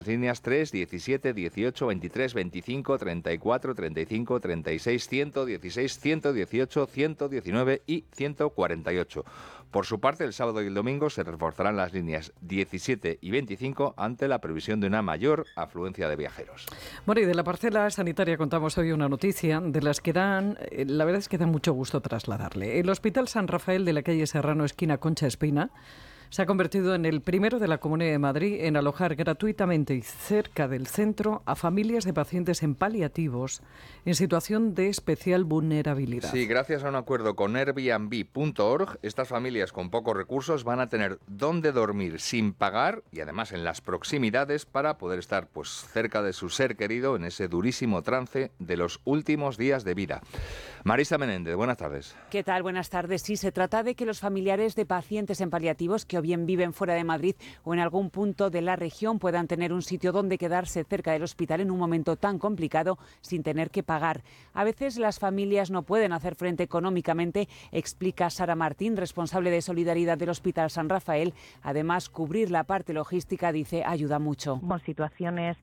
Líneas 3, 17, 18, 23, 25, 34, 35, 36, 116, 118, 119 y 148. Por su parte, el sábado y el domingo se reforzarán las líneas 17 y 25 ante la previsión de una mayor afluencia de viajeros. Bueno, y de la parcela sanitaria contamos hoy una noticia de las que la verdad es que da mucho gusto trasladarle. El Hospital San Rafael de la calle Serrano, esquina Concha Espina, se ha convertido en el primero de la Comunidad de Madrid en alojar gratuitamente y cerca del centro a familias de pacientes en paliativos en situación de especial vulnerabilidad. Sí, gracias a un acuerdo con Airbnb.org, estas familias con pocos recursos van a tener dónde dormir sin pagar y además en las proximidades para poder estar cerca de su ser querido en ese durísimo trance de los últimos días de vida. Marisa Menéndez, buenas tardes. ¿Qué tal? Buenas tardes. Sí, se trata de que los familiares de pacientes en paliativos que o bien viven fuera de Madrid o en algún punto de la región puedan tener un sitio donde quedarse cerca del hospital en un momento tan complicado sin tener que pagar. A veces las familias no pueden hacer frente económicamente, explica Sara Martín, responsable de Solidaridad del Hospital San Rafael. Además, cubrir la parte logística, dice, ayuda mucho. Con situaciones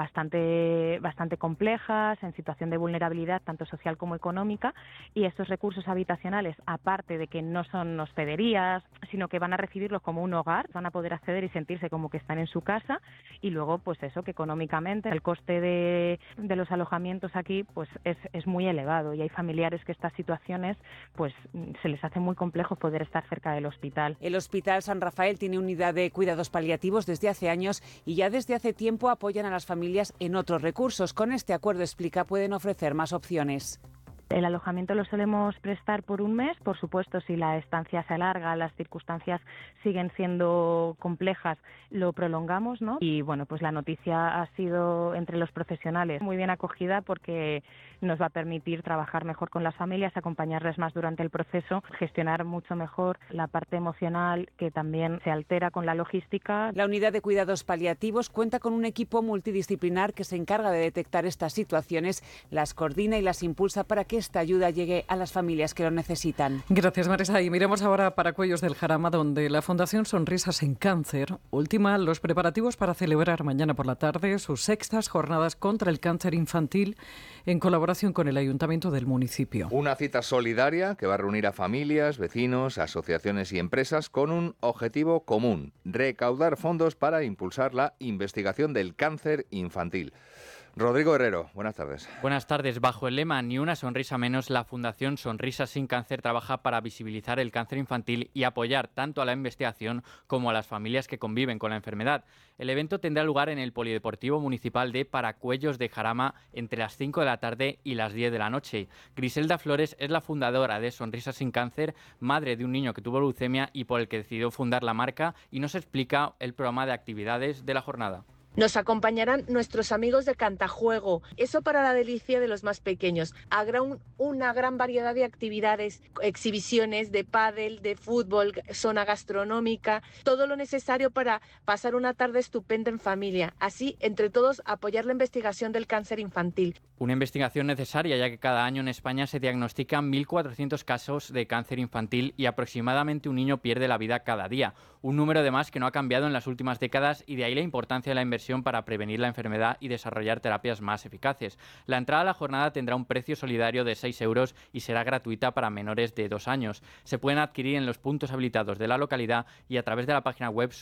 bastante complejas, en situación de vulnerabilidad tanto social como económica, y estos recursos habitacionales, aparte de que no son hospederías, sino que van a recibirlos como un hogar, van a poder acceder y sentirse como que están en su casa, y luego pues eso, que económicamente el coste de los alojamientos aquí pues es muy elevado, y hay familiares que estas situaciones pues se les hace muy complejo poder estar cerca del hospital. El Hospital San Rafael tiene unidad de cuidados paliativos desde hace años y ya desde hace tiempo apoyan a las familias en otros recursos. Con este acuerdo, explica, pueden ofrecer más opciones. El alojamiento lo solemos prestar por un mes, por supuesto, si la estancia se alarga, las circunstancias siguen siendo complejas, lo prolongamos, ¿no? Y bueno, pues la noticia ha sido entre los profesionales muy bien acogida porque nos va a permitir trabajar mejor con las familias, acompañarles más durante el proceso, gestionar mucho mejor la parte emocional que también se altera con la logística. La unidad de cuidados paliativos cuenta con un equipo multidisciplinar que se encarga de detectar estas situaciones, las coordina y las impulsa para que esta ayuda llegue a las familias que lo necesitan. Gracias, Marisa. Y miremos ahora para Cuellos del Jarama, donde la Fundación Sonrisas sin Cáncer ultima los preparativos para celebrar mañana por la tarde sus 6ª jornadas contra el cáncer infantil en colaboración con el Ayuntamiento del municipio. Una cita solidaria que va a reunir a familias, vecinos, asociaciones y empresas con un objetivo común: recaudar fondos para impulsar la investigación del cáncer infantil. Rodrigo Herrero, buenas tardes. Buenas tardes. Bajo el lema Ni una sonrisa menos, la Fundación Sonrisas sin Cáncer trabaja para visibilizar el cáncer infantil y apoyar tanto a la investigación como a las familias que conviven con la enfermedad. El evento tendrá lugar en el Polideportivo Municipal de Paracuellos de Jarama entre las 5 de la tarde y las 10 de la noche. Griselda Flores es la fundadora de Sonrisas sin Cáncer, madre de un niño que tuvo leucemia y por el que decidió fundar la marca, y nos explica el programa de actividades de la jornada. Nos acompañarán nuestros amigos de Cantajuego, eso para la delicia de los más pequeños. Habrá una gran variedad de actividades, exhibiciones de pádel, de fútbol, zona gastronómica, todo lo necesario para pasar una tarde estupenda en familia. Así, entre todos, apoyar la investigación del cáncer infantil. Una investigación necesaria, ya que cada año en España se diagnostican 1.400 casos de cáncer infantil y aproximadamente un niño pierde la vida cada día. Un número además que no ha cambiado en las últimas décadas, y de ahí la importancia de la inversión para prevenir la enfermedad y desarrollar terapias más eficaces. La entrada a la jornada tendrá un precio solidario de 6 euros y será gratuita para menores de 2 años. Se pueden adquirir en los puntos habilitados de la localidad y a través de la página web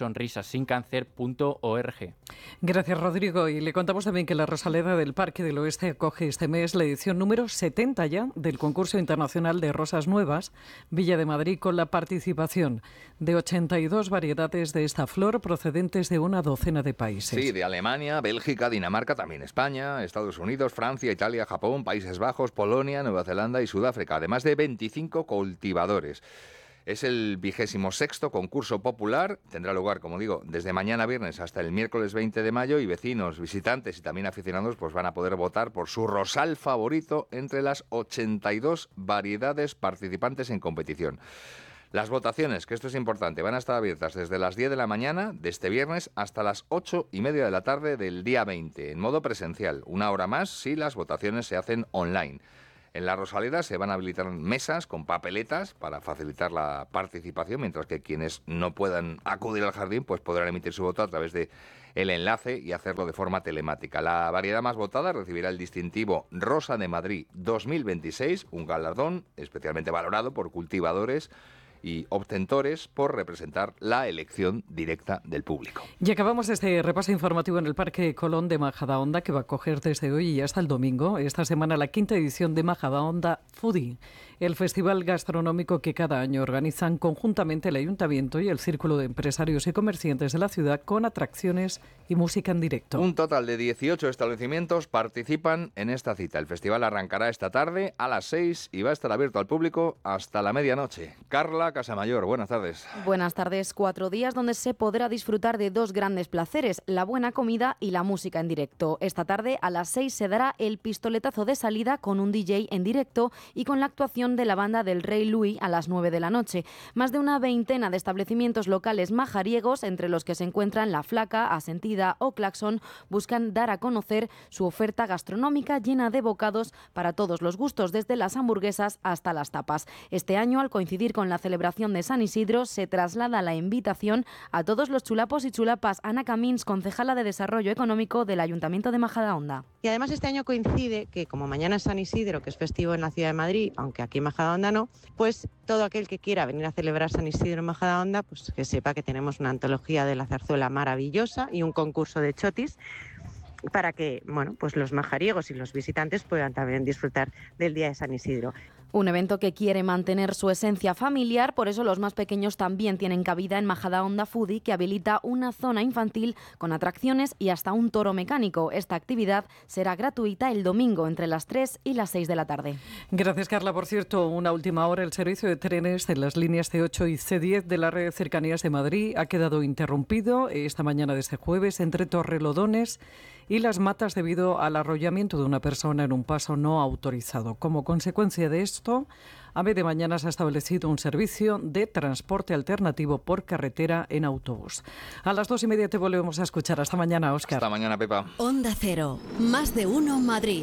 sonrisasincancer.org. Gracias, Rodrigo. Y le contamos también que la Rosaleda del Parque del Oeste acoge este mes la edición número 70 ya del concurso internacional de rosas nuevas Villa de Madrid, con la participación de 82 variedades de esta flor procedentes de una docena de países. Sí, de Alemania, Bélgica, Dinamarca, también España, Estados Unidos, Francia, Italia, Japón, Países Bajos, Polonia, Nueva Zelanda y Sudáfrica, además de 25 cultivadores. Es el 26º concurso popular, tendrá lugar, como digo, desde mañana viernes hasta el miércoles 20 de mayo, y vecinos, visitantes y también aficionados pues van a poder votar por su rosal favorito entre las 82 variedades participantes en competición. Las votaciones, que esto es importante, van a estar abiertas desde las 10 de la mañana de este viernes hasta las 8:30 de la tarde del día 20, en modo presencial. Una hora más si las votaciones se hacen online. En la Rosaleda se van a habilitar mesas con papeletas para facilitar la participación, mientras que quienes no puedan acudir al jardín pues podrán emitir su voto a través de el enlace y hacerlo de forma telemática. La variedad más votada recibirá el distintivo Rosa de Madrid 2026, un galardón especialmente valorado por cultivadores y obtentores por representar la elección directa del público. Y acabamos este repaso informativo en el Parque Colón de Majadahonda, que va a acoger desde hoy y hasta el domingo, esta semana, la 5ª edición de Majadahonda Foodie, el festival gastronómico que cada año organizan conjuntamente el Ayuntamiento y el Círculo de Empresarios y Comerciantes de la ciudad, con atracciones y música en directo. Un total de 18 establecimientos participan en esta cita. El festival arrancará esta tarde a las 6 y va a estar abierto al público hasta la medianoche. Carla Casamayor, buenas tardes. Buenas tardes. 4 días donde se podrá disfrutar de 2 grandes placeres, la buena comida y la música en directo. Esta tarde a las 6 se dará el pistoletazo de salida con un DJ en directo y con la actuación de la banda del Rey Louis a las 9 de la noche. Más de una veintena de establecimientos locales majariegos, entre los que se encuentran La Flaca, Asentida o Claxon, buscan dar a conocer su oferta gastronómica llena de bocados para todos los gustos, desde las hamburguesas hasta las tapas. Este año, al coincidir con la celebración de San Isidro, se traslada la invitación a todos los chulapos y chulapas. Ana Camins, concejala de Desarrollo Económico del Ayuntamiento de Majadahonda. Y además este año coincide que, como mañana es San Isidro, que es festivo en la ciudad de Madrid, aunque aquí en Majadahonda no, pues todo aquel que quiera venir a celebrar San Isidro en Majadahonda, pues que sepa que tenemos una antología de la zarzuela maravillosa y un concurso de chotis para que, bueno, pues los majariegos y los visitantes puedan también disfrutar del Día de San Isidro. Un evento que quiere mantener su esencia familiar, por eso los más pequeños también tienen cabida en Majadahonda Foodie, que habilita una zona infantil con atracciones y hasta un toro mecánico. Esta actividad será gratuita el domingo entre las 3 y las 6 de la tarde. Gracias, Carla. Por cierto, una última hora, el servicio de trenes de las líneas C8 y C10 de la red de cercanías de Madrid ha quedado interrumpido esta mañana de este jueves entre Torrelodones y Las Matas debido al arrollamiento de una persona en un paso no autorizado. Como consecuencia de esto, a media mañana se ha establecido un servicio de transporte alternativo por carretera en autobús. A las 2:30 te volvemos a escuchar. Hasta mañana, Óscar. Hasta mañana, Pepa. Onda Cero, más de uno Madrid.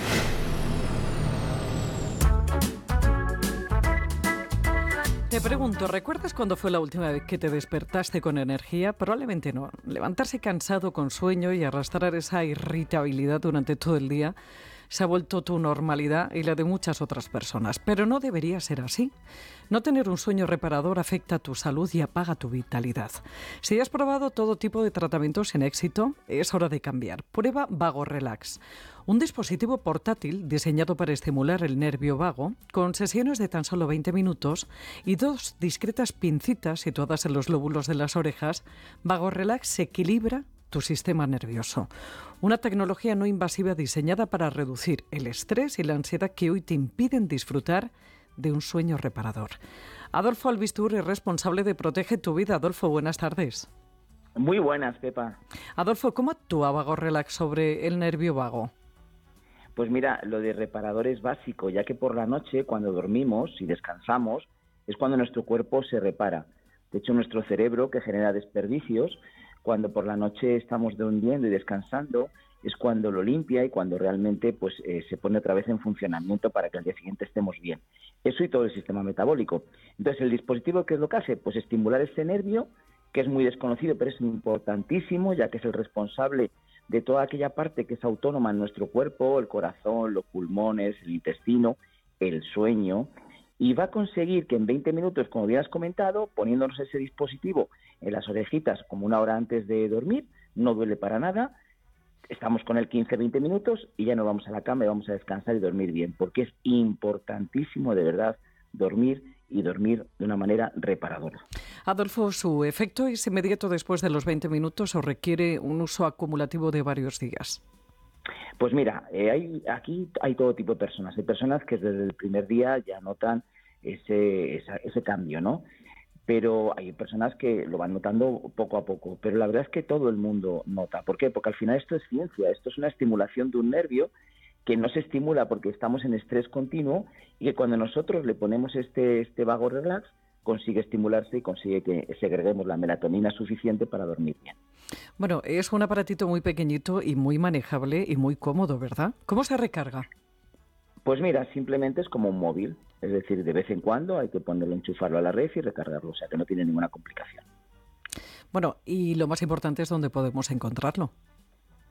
Te pregunto, ¿recuerdas cuándo fue la última vez que te despertaste con energía? Probablemente no. Levantarse cansado, con sueño y arrastrar esa irritabilidad durante todo el día se ha vuelto tu normalidad y la de muchas otras personas. Pero no debería ser así. No tener un sueño reparador afecta a tu salud y apaga tu vitalidad. Si has probado todo tipo de tratamientos sin éxito, es hora de cambiar. Prueba Vago Relax, un dispositivo portátil diseñado para estimular el nervio vago, con sesiones de tan solo 20 minutos y 2 discretas pincitas situadas en los lóbulos de las orejas. Vago Relax equilibra tu sistema nervioso. Una tecnología no invasiva diseñada para reducir el estrés y la ansiedad que hoy te impiden disfrutar de un sueño reparador. Adolfo Albistur es responsable de Protege tu Vida. Adolfo, buenas tardes. Muy buenas, Pepa. Adolfo, ¿cómo actúa Vago Relax sobre el nervio vago? Pues mira, lo de reparador es básico, ya que por la noche, cuando dormimos y descansamos, es cuando nuestro cuerpo se repara. De hecho, nuestro cerebro, que genera desperdicios, cuando por la noche estamos durmiendo y descansando, es cuando lo limpia y cuando realmente pues se pone otra vez en funcionamiento para que al día siguiente estemos bien. Eso y todo el sistema metabólico. Entonces, el dispositivo, ¿qué es lo que hace? Pues estimular ese nervio, que es muy desconocido, pero es importantísimo, ya que es el responsable de toda aquella parte que es autónoma en nuestro cuerpo, el corazón, los pulmones, el intestino, el sueño, y va a conseguir que en 20 minutos, como bien has comentado, poniéndonos ese dispositivo en las orejitas como una hora antes de dormir, no duele para nada, estamos con él 15-20 minutos y ya nos vamos a la cama y vamos a descansar y dormir bien, porque es importantísimo de verdad dormir y dormir de una manera reparadora. Adolfo, ¿su efecto es inmediato después de los 20 minutos o requiere un uso acumulativo de varios días? Pues mira, aquí hay todo tipo de personas. Hay personas que desde el primer día ya notan ese cambio, ¿no? Pero hay personas que lo van notando poco a poco. Pero la verdad es que todo el mundo nota. ¿Por qué? Porque al final esto es ciencia, esto es una estimulación de un nervio que no se estimula porque estamos en estrés continuo y que cuando nosotros le ponemos este Vago Relax, consigue estimularse y consigue que segreguemos la melatonina suficiente para dormir bien. Bueno, es un aparatito muy pequeñito y muy manejable y muy cómodo, ¿verdad? ¿Cómo se recarga? Pues mira, simplemente es como un móvil. Es decir, de vez en cuando hay que ponerlo, enchufarlo a la red y recargarlo. O sea, que no tiene ninguna complicación. Bueno, y lo más importante es dónde podemos encontrarlo.